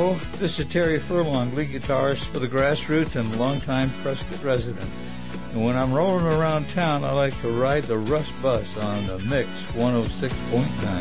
Hello, this is Terry Furlong, lead guitarist for the Grassroots and longtime Prescott resident. And when I'm rolling around town, I like to ride the Rust Bus on the Mix 106.9.